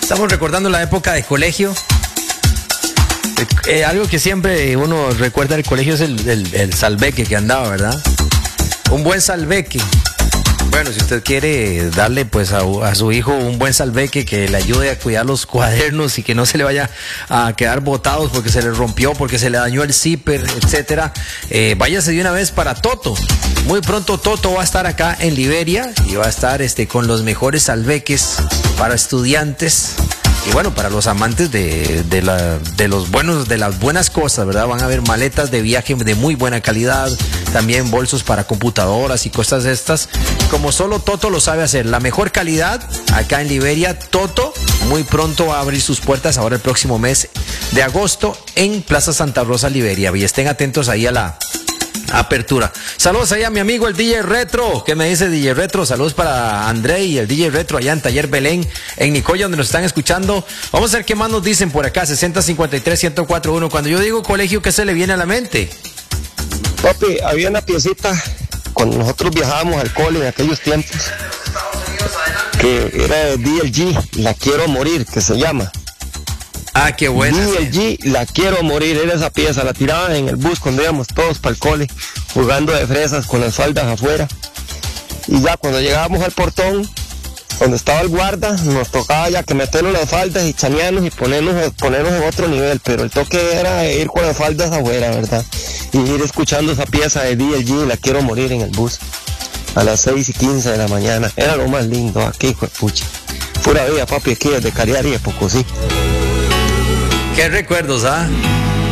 Estamos recordando la época de colegio. Algo que siempre uno recuerda del colegio es el salveque que andaba, ¿verdad? Un buen salveque. Bueno, si usted quiere darle pues a su hijo un buen salveque que le ayude a cuidar los cuadernos y que no se le vaya a quedar botados porque se le rompió, porque se le dañó el zipper, etcétera, váyase de una vez para Toto. Muy pronto Toto va a estar acá en Liberia y va a estar con los mejores salveques para estudiantes. Y bueno, para los amantes de las buenas cosas, ¿verdad? Van a haber maletas de viaje de muy buena calidad, también bolsos para computadoras y cosas de estas, como solo Toto lo sabe hacer. La mejor calidad acá en Liberia. Toto muy pronto va a abrir sus puertas ahora el próximo mes de agosto en Plaza Santa Rosa, Liberia. Y estén atentos ahí a la apertura. Saludos ahí a mi amigo el DJ Retro. ¿Qué me dice DJ Retro? Saludos para André y el DJ Retro allá en Taller Belén, en Nicoya, donde nos están escuchando. Vamos a ver qué más nos dicen por acá. 6053-1041. Cuando yo digo colegio, ¿qué se le viene a la mente? Papi, había una piecita cuando nosotros viajábamos al cole en aquellos tiempos, que era de DLG, La Quiero Morir, que se llama. Ah, qué buena. DLG, La Quiero Morir, era esa pieza, la tiraban en el bus cuando íbamos todos para el cole, jugando de fresas con las faldas afuera. Y ya cuando llegábamos al portón, donde estaba el guarda, nos tocaba ya que meternos las faldas y chanearnos y ponernos en otro nivel, pero el toque era ir con las faldas afuera, ¿verdad? Y ir escuchando esa pieza de DLG, La Quiero Morir, en el bus, a las 6:15 de la mañana. Era lo más lindo, aquí, hijo de pucha. Pura vida, papi, aquí desde Cariari y Pocosí. Qué recuerdos, ¿ah?